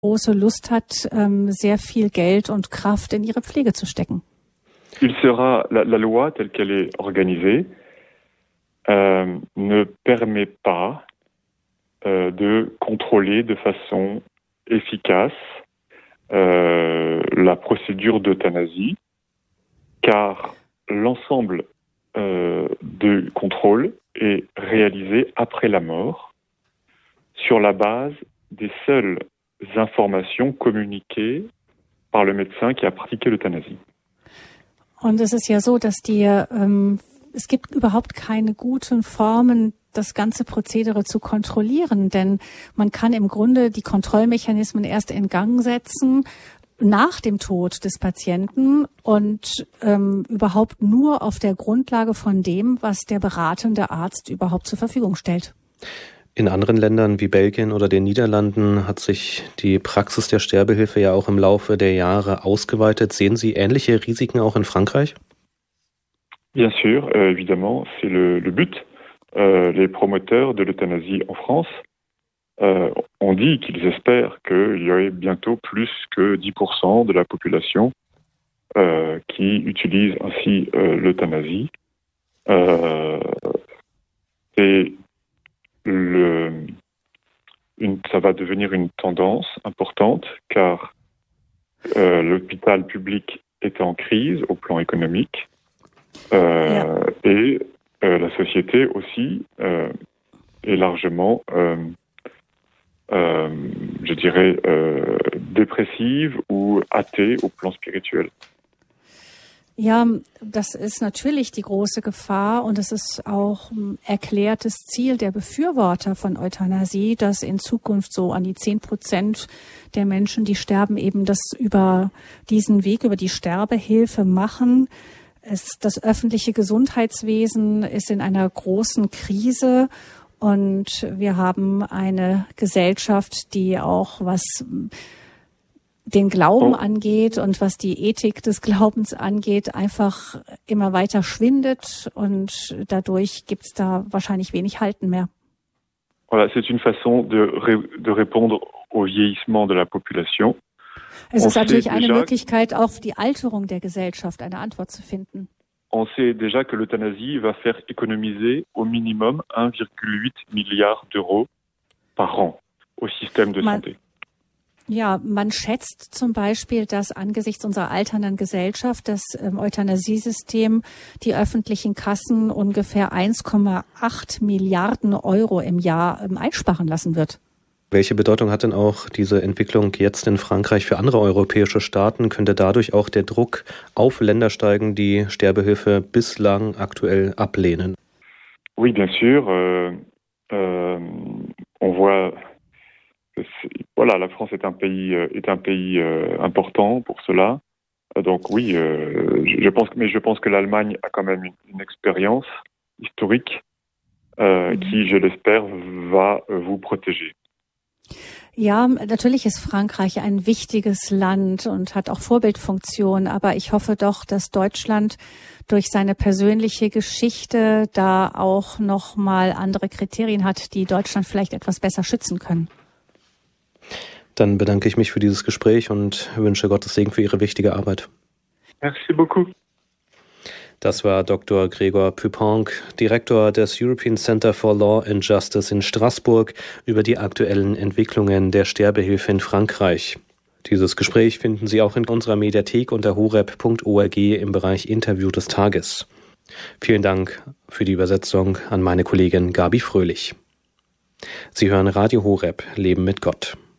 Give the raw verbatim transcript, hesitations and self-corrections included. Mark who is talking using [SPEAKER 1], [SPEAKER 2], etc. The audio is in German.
[SPEAKER 1] große Lust hat, ähm, sehr viel Geld und Kraft in ihre Pflege zu stecken.
[SPEAKER 2] Il sera, la, la loi telle qu'elle est organisée euh, ne permet pas euh, de contrôler de façon efficace euh, la procédure d'euthanasie, car l'ensemble euh, du contrôle est réalisé après la mort sur la base des seules informations communiquées par le médecin qui a pratiqué l'euthanasie.
[SPEAKER 1] Und es ist ja so, dass die, ähm, es gibt überhaupt keine guten Formen, das ganze Prozedere zu kontrollieren, denn man kann im Grunde die Kontrollmechanismen erst in Gang setzen nach dem Tod des Patienten und ähm, überhaupt nur auf der Grundlage von dem, was der beratende Arzt überhaupt zur Verfügung stellt.
[SPEAKER 3] In anderen Ländern wie Belgien oder den Niederlanden hat sich die Praxis der Sterbehilfe ja auch im Laufe der Jahre ausgeweitet. Sehen Sie ähnliche Risiken auch in Frankreich?
[SPEAKER 2] Bien sûr, euh, évidemment, c'est le, le but. Euh, les promoteurs de l'euthanasie en France euh, ont dit qu'ils espèrent qu'il y aurait bientôt plus que dix pour cent de la population euh, qui utilise ainsi euh, l'euthanasie. Euh, et Le, une, ça va devenir une tendance importante car euh, l'hôpital public est en crise au plan économique euh, yeah. et euh, la société aussi euh, est largement, euh, euh, je dirais, euh, dépressive ou athée au plan spirituel.
[SPEAKER 1] Ja, das ist natürlich die große Gefahr und es ist auch ein erklärtes Ziel der Befürworter von Euthanasie, dass in Zukunft so an die zehn Prozent der Menschen, die sterben, eben das über diesen Weg, über die Sterbehilfe machen. Es, das öffentliche Gesundheitswesen ist in einer großen Krise und wir haben eine Gesellschaft, die auch was den Glauben angeht und was die Ethik des Glaubens angeht, einfach immer weiter schwindet und dadurch gibt es da wahrscheinlich wenig Halten mehr.
[SPEAKER 2] Voilà, c'est une façon de, ré- de répondre au vieillissement de la population.
[SPEAKER 1] Es ist natürlich eine Möglichkeit, auf die Alterung der Gesellschaft eine Antwort zu finden.
[SPEAKER 2] On sait déjà que l'euthanasie va faire économiser au minimum un virgule huit milliard d'euros par an au système de
[SPEAKER 1] Man-
[SPEAKER 2] santé.
[SPEAKER 1] Ja, man schätzt zum Beispiel, dass angesichts unserer alternden Gesellschaft das ähm, Euthanasie-System die öffentlichen Kassen ungefähr eins Komma acht Milliarden Euro im Jahr ähm, einsparen lassen wird.
[SPEAKER 3] Welche Bedeutung hat denn auch diese Entwicklung jetzt in Frankreich für andere europäische Staaten? Könnte dadurch auch der Druck auf Länder steigen, die Sterbehilfe bislang aktuell ablehnen?
[SPEAKER 2] Oui, bien sûr. Euh, euh, on voit... Voilà, la France est un pays est un pays euh, important pour cela. Donc oui, euh, je pense, mais je pense que l'Allemagne a quand même une, une expérience historique euh, mhm. qui, je l'espère, va euh, vous protéger.
[SPEAKER 1] Ja, natürlich ist Frankreich ein wichtiges Land und hat auch Vorbildfunktion, aber ich hoffe doch, dass Deutschland durch seine persönliche Geschichte da auch noch mal andere Kriterien hat, die Deutschland vielleicht etwas besser schützen können.
[SPEAKER 3] Dann bedanke ich mich für dieses Gespräch und wünsche Gottes Segen für Ihre wichtige Arbeit.
[SPEAKER 2] Merci beaucoup.
[SPEAKER 3] Das war Doktor Gregor Puponc, Direktor des European Center for Law and Justice in Straßburg, über die aktuellen Entwicklungen der Sterbehilfe in Frankreich. Dieses Gespräch finden Sie auch in unserer Mediathek unter horeb punkt org im Bereich Interview des Tages. Vielen Dank für die Übersetzung an meine Kollegin Gabi Fröhlich. Sie hören Radio Horeb, Leben mit Gott.